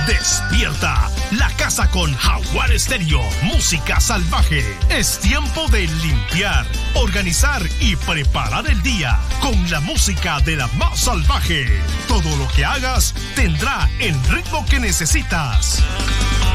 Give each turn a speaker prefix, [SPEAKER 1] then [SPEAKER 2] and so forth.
[SPEAKER 1] Despierta, la casa con Jaguar Estéreo, música salvaje. Es tiempo de limpiar, organizar y preparar el día con la música de la más salvaje. Todo lo que hagas tendrá el ritmo que necesitas.